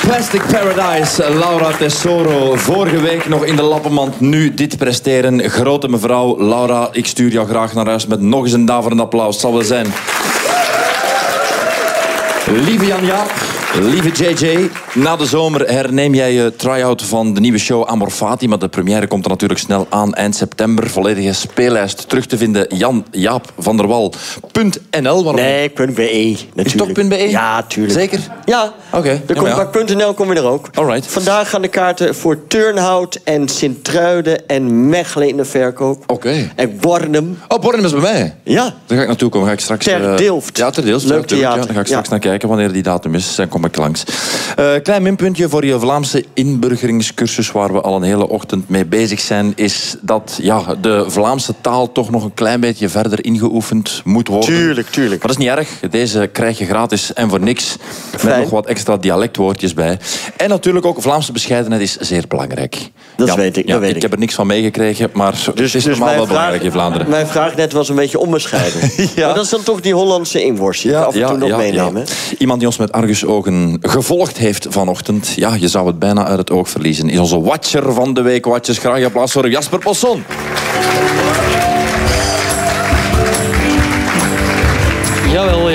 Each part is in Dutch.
Plastic Paradise, Laura Tesoro. Vorige week nog in de lappenmand, nu dit presteren. Grote mevrouw Laura, ik stuur jou graag naar huis met nog eens een daverend applaus. Het zal wel zijn. Lieve Jan-Jaap, lieve JJ, na de zomer herneem jij je try-out van de nieuwe show Amorfati, maar de première komt er natuurlijk snel aan eind september. Volledige speellijst terug te vinden, janjaapvanderwal.nl. Nee, .be natuurlijk. Is het toch .be? Ja, tuurlijk. Zeker? Ja, oké. Bij .nl komen we er ook. Alright. Vandaag gaan de kaarten voor Turnhout en Sint-Truiden en Mechelen in de verkoop. Oké. En Bornem. Oh, Bornem is bij mij. Ja. Daar ga ik naartoe komen. Ga ik straks, Ter Dilft. Ja, Ter Dilft. Leuk theater. Ja, dan ga ik straks naar kijken wanneer die datum is. Dan kom ik langs. Klein minpuntje voor je Vlaamse inburgeringscursus, waar we al een hele ochtend mee bezig zijn, is dat de Vlaamse taal toch nog een klein beetje verder ingeoefend moet worden. Tuurlijk. Maar dat is niet erg. Deze krijg je gratis en voor niks. Met nog wat extra dialectwoordjes bij. En natuurlijk ook Vlaamse bescheidenheid is zeer belangrijk. Dat weet ik. Ik heb er niks van meegekregen, maar het is normaal wel belangrijk in Vlaanderen. Mijn vraag net was een beetje onbescheiden. Maar dat is dan toch die Hollandse inworst die ik af en toe nog meenemen. Ja. Iemand die ons met argusogen gevolgd heeft vanochtend, ja, je zou het bijna uit het oog verliezen, is onze watcher van de week. Watchers, graag applaus voor Jasper Posson. Jawel.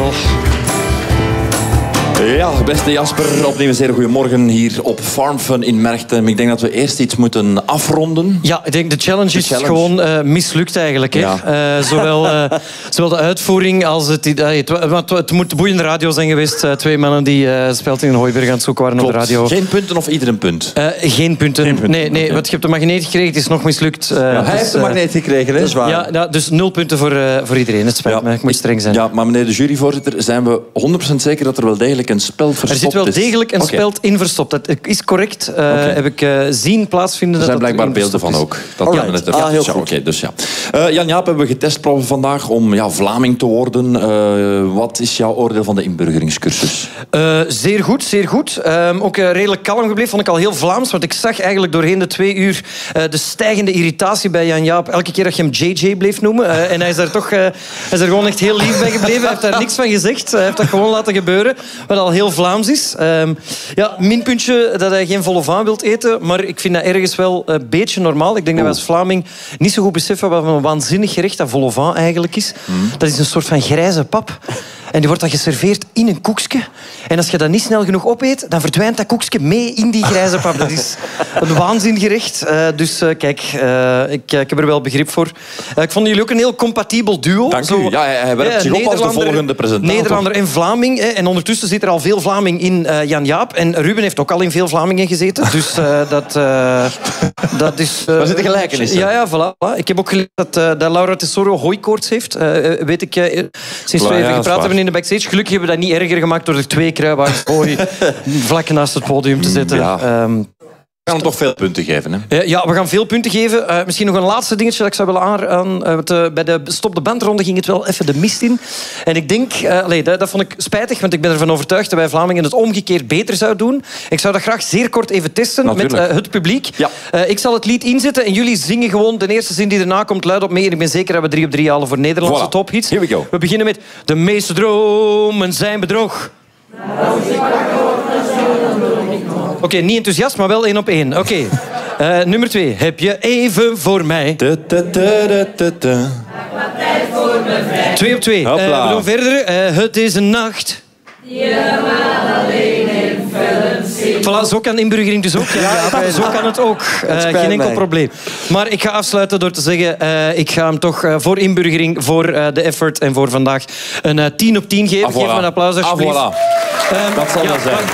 Ja, beste Jasper, opnieuw een zeer goedemorgen hier op Farmfun in Merchtem. Ik denk dat we eerst iets moeten afronden. Ja, ik denk de challenge is gewoon mislukt eigenlijk. Hè? Ja. Zowel de uitvoering als het moet boeiende radio zijn geweest. Twee mannen die speld in Hooiberg aan het zoeken waren. Klopt. Op de radio. Geen punten of ieder een punt? Geen punten. Nee, okay. Want je hebt de magneet gekregen, het is nog mislukt. Hij heeft de magneet gekregen, hè? Dat is waar. Ja, dus 0 punten voor iedereen. Het spijt me, ik moet streng zijn. Ja, maar meneer de juryvoorzitter, zijn we 100% zeker dat er wel degelijk een speld verstopt is? Er zit wel degelijk een speld in verstopt. Dat is correct. Heb ik zien plaatsvinden. Er zijn dat blijkbaar beelden van ook. Dat heel goed. Okay, dus ja. Jan-Jaap, hebben we getestproeven vandaag om Vlaming te worden. Wat is jouw oordeel van de inburgeringscursus? Zeer goed. Ook redelijk kalm gebleven. Vond ik al heel Vlaams. Want ik zag eigenlijk doorheen de 2 uur de stijgende irritatie bij Jan-Jaap. Elke keer dat je hem JJ bleef noemen. En hij is er gewoon echt heel lief bij gebleven. Hij heeft daar niks van gezegd. Hij heeft dat gewoon laten gebeuren. Wat al heel Vlaams is. Minpuntje dat hij geen vol au vent wilt eten. Maar ik vind dat ergens wel een beetje normaal. Ik denk dat we als Vlaming niet zo goed beseffen wat een waanzinnig gerecht dat vol au vent eigenlijk is. Dat is een soort van grijze pap. En die wordt dan geserveerd in een koekje. En als je dat niet snel genoeg opeet, dan verdwijnt dat koekje mee in die grijze pap. Dat is een waanzingerecht. Kijk, ik heb er wel begrip voor. Ik vond jullie ook een heel compatibel duo. Dank u. Ja, hij werpt zich op als de volgende presentator. Nederlander en Vlaming. En ondertussen zit er al veel Vlaming in Jan-Jaap. En Ruben heeft ook al in veel Vlamingen gezeten. Dus dat is... Waar zit de gelijkenis? Ja, voilà. Ik heb ook geleerd dat Laura Tesoro hooikoorts heeft. Weet ik sinds we even gepraat hebben in de backstage. Gelukkig hebben we dat niet erger gemaakt door er 2 kruiwagens hooi vlak naast het podium te zetten. We gaan hem toch veel punten geven, hè? We gaan veel punten geven. Misschien nog een laatste dingetje dat ik zou willen aan. Bij de Stop de Bandronde ging het wel even de mist in. En ik denk, dat vond ik spijtig, want ik ben ervan overtuigd dat wij Vlamingen het omgekeerd beter zouden doen. Ik zou dat graag zeer kort even testen met het publiek. Ja. Ik zal het lied inzetten en jullie zingen gewoon de eerste zin die erna komt luid op mee. En ik ben zeker dat we 3 op 3 halen voor Nederlandse tophits. Here we go. We beginnen met De meeste dromen zijn bedrog. Oké, niet enthousiast, maar wel 1 op 1. Oké. Nummer 2. Heb je even voor mij? 2 op 2. We doen verder. Het is een nacht. Voilà, zo kan inburgering dus ook. Zo kan het ook. Geen enkel probleem. Maar ik ga afsluiten door te zeggen... ik ga hem toch voor inburgering, voor de effort en voor vandaag een 10 op 10 geven. Geef me een applaus alsjeblieft. Dat zal wel zijn.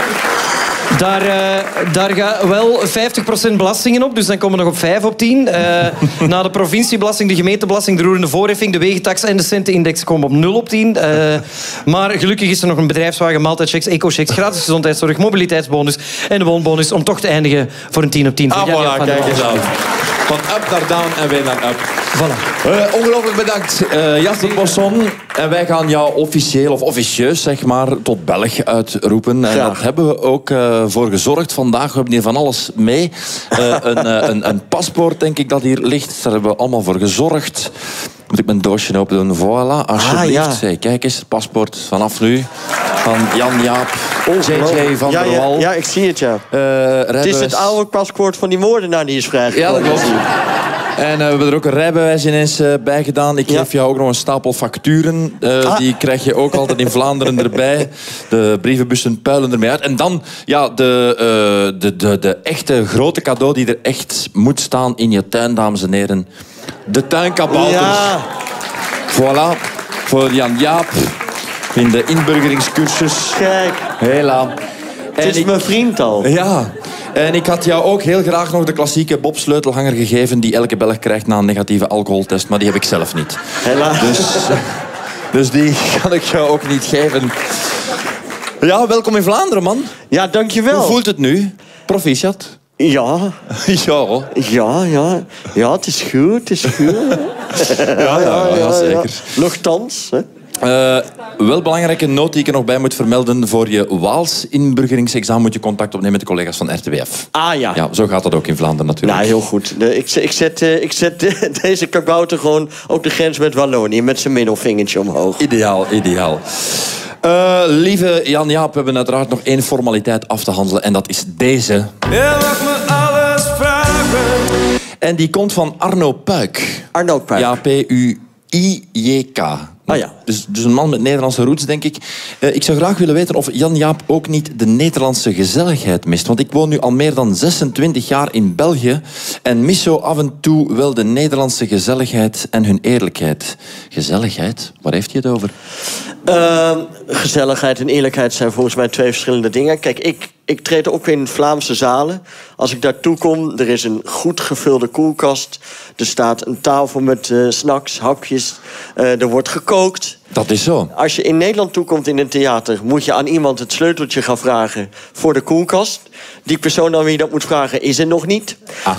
Daar gaat wel 50% belastingen op, dus dan komen we nog op 5 op 10. Na de provinciebelasting, de gemeentebelasting, de roerende voorheffing, de wegentax en de centenindex komen op 0 op 10. Maar gelukkig is er nog een bedrijfswagen, maaltijdchecks, eco-checks, gratis gezondheidszorg, mobiliteitsbonus en de woonbonus om toch te eindigen voor een 10 op 10. Kijk eens aan. Van up naar down en weer naar up. Voilà. Ongelooflijk bedankt, Jasper Posson. En wij gaan jou officieel of officieus zeg maar, tot Belg uitroepen. En dat hebben we ook voor gezorgd vandaag. We hebben hier van alles mee. Een paspoort, denk ik, dat hier ligt. Daar hebben we allemaal voor gezorgd. Moet ik mijn doosje open doen? Voilà, alsjeblieft. Hey, kijk eens, het paspoort vanaf nu van Jan-Jaap. JJ van der Wal. Ja, ik zie het, ja. Het is het oude paspoort van die moordenaar die is vrijgekomen. Ja, dat klopt. En we hebben er ook een rijbewijs ineens bij gedaan. Ik geef jou ook nog een stapel facturen. Die krijg je ook altijd in Vlaanderen erbij. De brievenbussen puilen ermee uit. En dan ja, de echte grote cadeau die er echt moet staan in je tuin, dames en heren. De tuinkabouters. Ja. Voilà. Voor Jan Jaap. In de inburgeringscursus. Kijk. Hela. Het is mijn vriend al. Ja. En ik had jou ook heel graag nog de klassieke Bob sleutelhanger gegeven die elke Belg krijgt na een negatieve alcoholtest, maar die heb ik zelf niet. Helaas. Dus die kan ik jou ook niet geven. Ja, welkom in Vlaanderen, man. Ja, dankjewel. Hoe voelt het nu? Proficiat. Ja. Ja. Ja, het is goed, het is goed. Ja, zeker. Nochtans, hè. Wel belangrijke noot die ik er nog bij moet vermelden. Voor je Waals inburgeringsexamen moet je contact opnemen met de collega's van RTBF. Ah ja. Ja, zo gaat dat ook in Vlaanderen natuurlijk. Nou, heel goed. Ik zet deze kabouter gewoon op de grens met Wallonië met zijn middelvingertje omhoog. Ideaal. Lieve Jan-Jaap, we hebben uiteraard nog één formaliteit af te handelen en dat is deze. Je mag me alles vragen. En die komt van Arno Puik. Arno Puik. Ja, P-U-I-J-K. Ah ja. Dus een man met Nederlandse roots, denk ik. Ik zou graag willen weten of Jan-Jaap ook niet de Nederlandse gezelligheid mist. Want ik woon nu al meer dan 26 jaar in België en mis zo af en toe wel de Nederlandse gezelligheid en hun eerlijkheid. Gezelligheid? Waar heeft hij het over? Gezelligheid en eerlijkheid zijn volgens mij twee verschillende dingen. Kijk, ik treed op in Vlaamse zalen. Als ik daartoe kom, er is een goed gevulde koelkast. Er staat een tafel met snacks, hapjes. Er wordt gekookt. Dat is zo. Als je in Nederland toekomt in een theater, moet je aan iemand het sleuteltje gaan vragen voor de koelkast. Die persoon aan wie je dat moet vragen is er nog niet.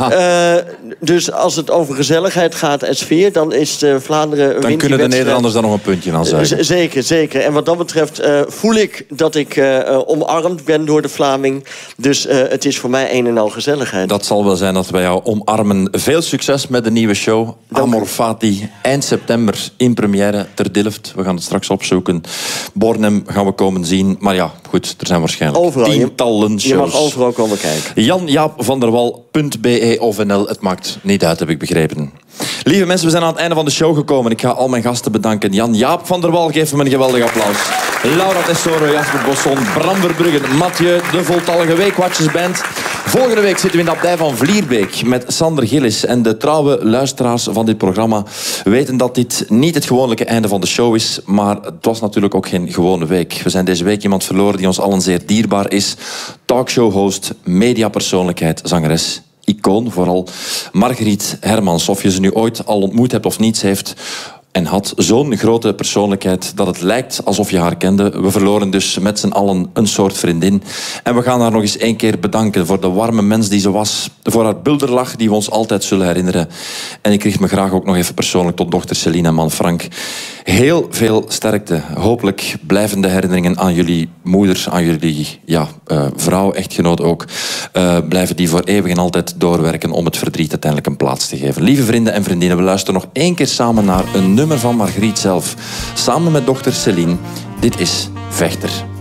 Dus als het over gezelligheid gaat en sfeer, dan is Vlaanderen... Dan kunnen de Nederlanders daar nog een puntje aan zuigen. Zeker. En wat dat betreft voel ik dat ik omarmd ben door de Vlaming. Dus het is voor mij een en al gezelligheid. Dat zal wel zijn dat wij jou omarmen. Veel succes met de nieuwe show. Amor Fati. Eind september in première ter Dilft. We gaan het straks opzoeken. Bornem gaan we komen zien. Maar ja, goed, er zijn waarschijnlijk overal, tientallen shows. Je mag overal komen kijken. Jan-Jaap van der Wal.be of NL. Het maakt niet uit, heb ik begrepen. Lieve mensen, we zijn aan het einde van de show gekomen. Ik ga al mijn gasten bedanken. Jan-Jaap van der Wal, geef hem een geweldig applaus. Laura Tessoro, Jasper Bosson, Bram Verbruggen, Mathieu, de voltallige Weekwatchersband. Volgende week zitten we in de abdij van Vlierbeek met Sander Gillis. En de trouwe luisteraars van dit programma weten dat dit niet het gewone einde van de show is. Maar het was natuurlijk ook geen gewone week. We zijn deze week iemand verloren die ons allen zeer dierbaar is. Talkshow-host, mediapersoonlijkheid, zangeres. Icoon vooral. Margriet Hermans. Of je ze nu ooit al ontmoet hebt of niet, ze heeft en had zo'n grote persoonlijkheid dat het lijkt alsof je haar kende. We verloren dus met z'n allen een soort vriendin. En we gaan haar nog eens één keer bedanken voor de warme mens die ze was. Voor haar bulderlach die we ons altijd zullen herinneren. En ik richt me graag ook nog even persoonlijk tot dochter Celine en man Frank. Heel veel sterkte. Hopelijk blijvende herinneringen aan jullie moeder, aan jullie vrouw, echtgenoot ook. Blijven die voor eeuwig en altijd doorwerken om het verdriet uiteindelijk een plaats te geven. Lieve vrienden en vriendinnen, we luisteren nog één keer samen naar een nummer van Margriet zelf. Samen met dochter Celine. Dit is Vechter.